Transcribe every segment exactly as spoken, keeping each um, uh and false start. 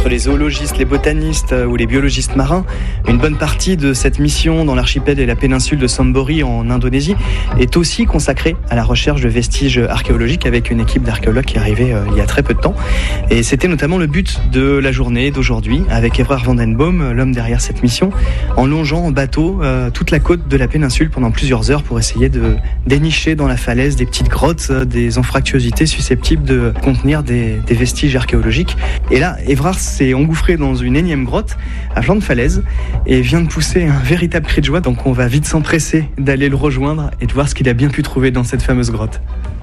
entre les zoologistes, les botanistes ou les biologistes marins. Une bonne partie de cette mission dans l'archipel et la péninsule de Sambori en Indonésie est aussi consacrée à la recherche de vestiges archéologiques avec une équipe d'archéologues qui est arrivée euh, il y a très peu de temps. Et c'était notamment le but de la journée d'aujourd'hui avec Evrard van den Boom, l'homme derrière cette mission, en longeant en bateau euh, toute la côte de la péninsule pendant plusieurs heures pour essayer de dénicher dans la falaise des petites grottes, euh, des anfractuosités susceptibles de contenir des, des vestiges archéologiques. Et là, Evrard s'est engouffré dans une énième grotte à flanc de falaise et vient de pousser un véritable cri de joie. Donc on va vite s'empresser d'aller le rejoindre et de voir ce qu'il a bien pu trouver dans cette fameuse grotte.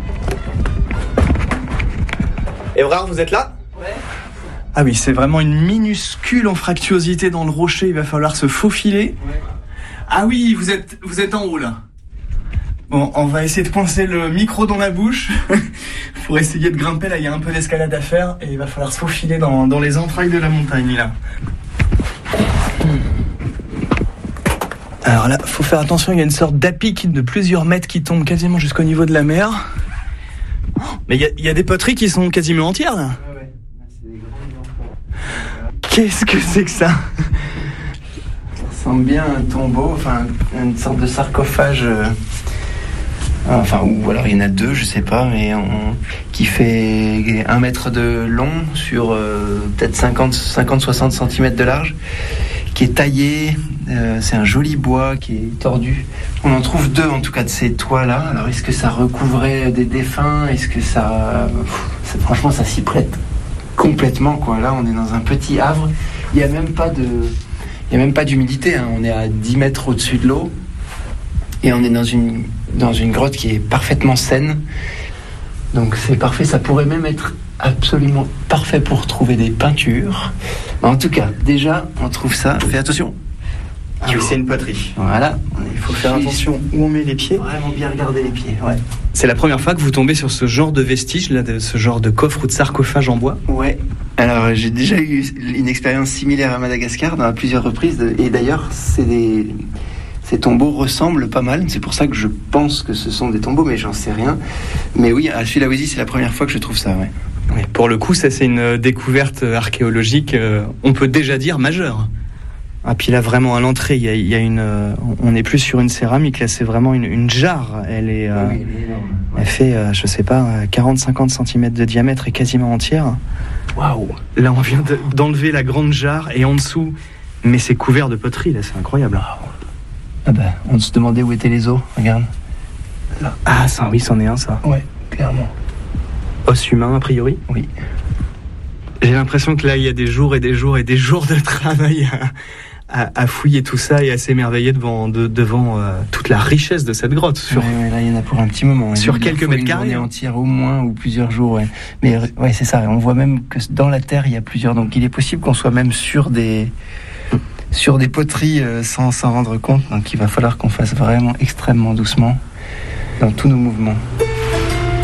Evrard, vous êtes là ? Ouais. Ah oui, c'est vraiment une minuscule anfractuosité dans le rocher, il va falloir se faufiler. Ouais. Ah oui, vous êtes, vous êtes en haut là. Bon, on va essayer de coincer le micro dans la bouche pour essayer de grimper. Là, il y a un peu d'escalade à faire et il va falloir se faufiler dans, dans les entrailles de la montagne là. Alors là, faut faire attention, il y a une sorte d'apic de plusieurs mètres qui tombe quasiment jusqu'au niveau de la mer. Mais il y a, y a des poteries qui sont quasiment entières là. Ouais, ouais. C'est des grands. Qu'est-ce que c'est que ça ? Ça ressemble bien à un tombeau, enfin une sorte de sarcophage. Euh... Enfin, ou alors il y en a deux, je sais pas, mais on... qui fait un mètre de long sur euh, peut-être cinquante à soixante centimètres de large, qui est taillé. Euh, c'est un joli bois qui est tordu. On en trouve deux en tout cas de ces toits-là. Alors est-ce que ça recouvrait des défunts ? Est-ce que ça... Pff, franchement, ça s'y prête complètement, quoi. Là, on est dans un petit havre. Il n'y a même pas de... Il n'y a même pas d'humidité, hein. On est à dix mètres au-dessus de l'eau. Et on est dans une, dans une grotte qui est parfaitement saine. Donc c'est parfait. Ça pourrait même être absolument parfait pour trouver des peintures. En tout cas, déjà, on trouve ça. Fais attention. Ah oui, c'est une poterie. Voilà. Il faut faire attention où on met les pieds. Vraiment bien regarder les pieds. Ouais. C'est la première fois que vous tombez sur ce genre de vestige, là, de ce genre de coffre ou de sarcophage en bois ? Ouais. Alors, j'ai déjà eu une expérience similaire à Madagascar, dans plusieurs reprises. Et d'ailleurs, c'est des... ces tombeaux ressemblent pas mal. C'est pour ça que je pense que ce sont des tombeaux, mais j'en sais rien. Mais oui, à Sulawesi, c'est la première fois que je trouve ça, ouais. Ouais, pour le coup, ça, c'est une découverte archéologique, euh, on peut déjà dire majeure. Ah, puis là, vraiment, à l'entrée, il y a, il y a une, euh, on n'est plus sur une céramique, là, c'est vraiment une, une jarre. Elle est, euh, oui, elle est énorme. Ouais. Elle fait, euh, je sais pas, quarante à cinquante centimètres de diamètre et quasiment entière. Waouh! Là, on vient de, d'enlever la grande jarre et en dessous, mais c'est couvert de poterie, là, c'est incroyable. Wow. Ah bah, on se demandait où étaient les os, regarde. Là. Ah, ça, oui, c'en est un, ça. Ouais, clairement. Os humain, a priori? Oui. J'ai l'impression que là, il y a des jours et des jours et des jours de travail à, à, à fouiller tout ça et à s'émerveiller devant, de, devant euh, toute la richesse de cette grotte. Sur... Ouais, ouais, là, il y en a pour un petit moment. Sur quelques mètres carrés. Une journée entière au moins, ou plusieurs jours, ouais. Mais ouais, c'est ça. On voit même que dans la terre, il y a plusieurs. Donc, il est possible qu'on soit même sur des... sur des poteries euh, sans s'en rendre compte. Donc il va falloir qu'on fasse vraiment extrêmement doucement dans tous nos mouvements.